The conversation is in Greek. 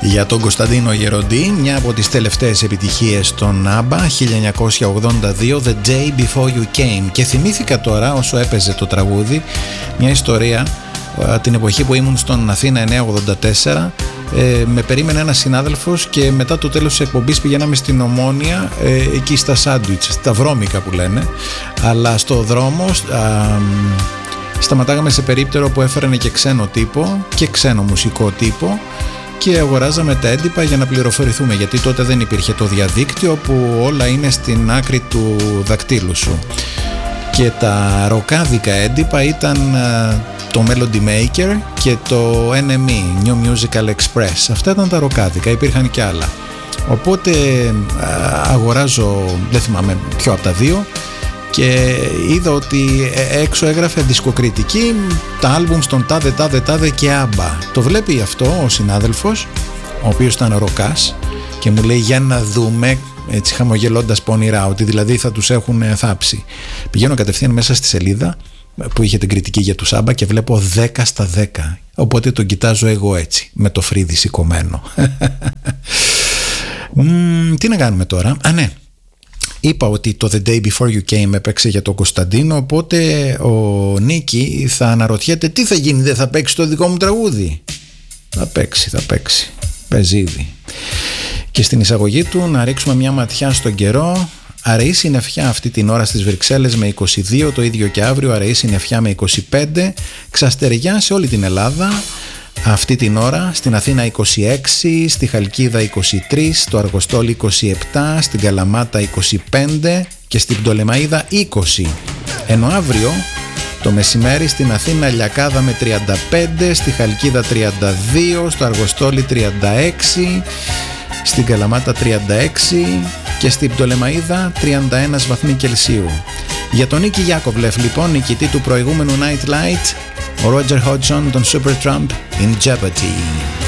Για τον Κωνσταντίνο Γεροντή, μια από τις τελευταίες επιτυχίες των ABBA, 1982, The Day Before You Came. Και θυμήθηκα τώρα, όσο έπαιζε το τραγούδι, μια ιστορία την εποχή που ήμουν στον Αθήνα 984. Με περίμενε ένας συνάδελφος και μετά το τέλος της εκπομπής πηγαίναμε στην Ομόνια, εκεί στα σάντουιτς, στα βρώμικα που λένε, αλλά στο δρόμο σταματάγαμε σε περίπτερο που έφερανε και ξένο τύπο και ξένο μουσικό τύπο και αγοράζαμε τα έντυπα για να πληροφορηθούμε, γιατί τότε δεν υπήρχε το διαδίκτυο που όλα είναι στην άκρη του δακτύλου σου. Και τα ροκάδικα έντυπα ήταν το Melody Maker και το NME, New Musical Express. Αυτά ήταν τα ροκάδικα, υπήρχαν και άλλα. Οπότε αγοράζω, δεν θυμάμαι ποιο από τα δύο, και είδα ότι έξω έγραφε δισκοκριτική, τα άλμπουμ στον τάδε και άμπα. Το βλέπει αυτό ο συνάδελφος, ο οποίος ήταν ροκάς, και μου λέει για να δούμε, έτσι χαμογελώντας πονηρά, ότι δηλαδή θα τους έχουν θάψει. Πηγαίνω κατευθείαν μέσα στη σελίδα που είχε την κριτική για τους άμπα και βλέπω 10 στα 10. Οπότε τον κοιτάζω εγώ έτσι, με το φρύδι σηκωμένο. Τι να κάνουμε τώρα? Ναι. Είπα ότι το The Day Before You Came έπαιξε για τον Κωνσταντίνο, οπότε ο Νίκη θα αναρωτιέται τι θα γίνει, δεν θα παίξει το δικό μου τραγούδι? Θα παίξει. Παίζει ήδη. Και στην εισαγωγή του να ρίξουμε μια ματιά στον καιρό. Αραιή συννεφιά αυτή την ώρα στις Βρυξέλλες με 22, το ίδιο και αύριο αραιή συννεφιά με 25, ξαστεριά σε όλη την Ελλάδα αυτή την ώρα, στην Αθήνα 26, στη Χαλκίδα 23, στο Αργοστόλι 27, στην Καλαμάτα 25 και στην Πτολεμαΐδα 20. Ενώ αύριο το μεσημέρι στην Αθήνα Λιακάδα με 35, στη Χαλκίδα 32, στο Αργοστόλι 36, στην Καλαμάτα 36 και στην Πτολεμαΐδα 31 βαθμοί Κελσίου. Για τον Νίκη Γιάκοβλεφ λοιπόν, νικητή του προηγούμενου Night Light, ο Roger Hodgson, τον Supertramp, in Jeopardy.